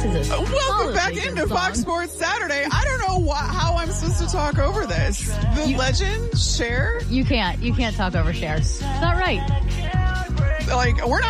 is a Welcome back into Fox Sports Saturday. I don't know how I'm supposed to talk over this. The legend, Cher? You can't talk over Cher. It's not right. Like, we're